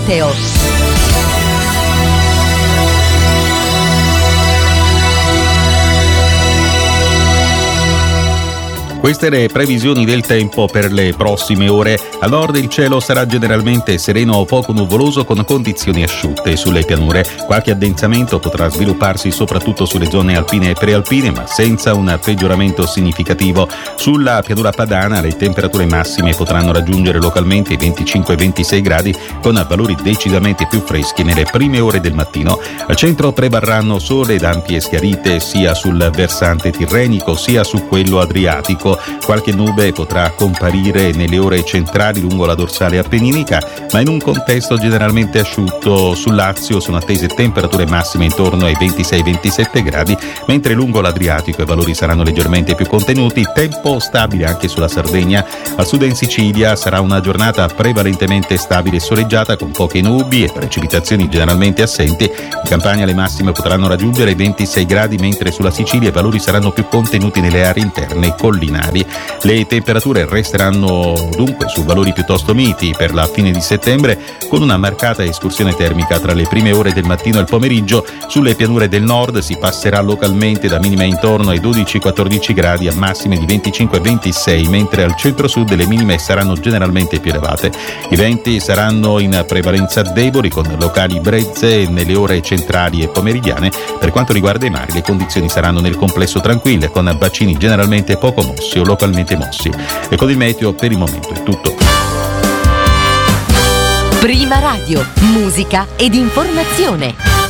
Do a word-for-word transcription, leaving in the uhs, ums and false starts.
meteo. Queste le previsioni del tempo per le prossime ore. A nord il cielo sarà generalmente sereno o poco nuvoloso con condizioni asciutte. Sulle pianure qualche addensamento potrà svilupparsi soprattutto sulle zone alpine e prealpine, ma senza un peggioramento significativo. Sulla pianura padana le temperature massime potranno raggiungere localmente i venticinque ventisei gradi con valori decisamente più freschi nelle prime ore del mattino. Al centro prevarranno sole ed ampie schiarite sia sul versante tirrenico sia su quello adriatico. Qualche nube potrà comparire nelle ore centrali lungo la dorsale appenninica, ma in un contesto generalmente asciutto. Sul Lazio sono attese temperature massime intorno ai ventisei ventisette gradi, mentre lungo l'Adriatico i valori saranno leggermente più contenuti. Tempo stabile anche sulla Sardegna. Al sud in Sicilia sarà una giornata prevalentemente stabile e soleggiata con poche nubi e precipitazioni generalmente assenti. In Campania le massime potranno raggiungere i ventisei gradi, mentre sulla Sicilia i valori saranno più contenuti nelle aree interne e collinari. Le temperature resteranno dunque su valori piuttosto miti per la fine di settembre, con una marcata escursione termica tra le prime ore del mattino e il pomeriggio. Sulle pianure del nord si passerà localmente da minime intorno ai dodici quattordici gradi a massime di venticinque ventisei, mentre al centro-sud le minime saranno generalmente più elevate. I venti saranno in prevalenza deboli, con locali brezze nelle ore centrali e pomeridiane. Per quanto riguarda i mari, le condizioni saranno nel complesso tranquille, con bacini generalmente poco mossi o localmente mossi. E con il meteo per il momento è tutto. Prima Radio, musica ed informazione.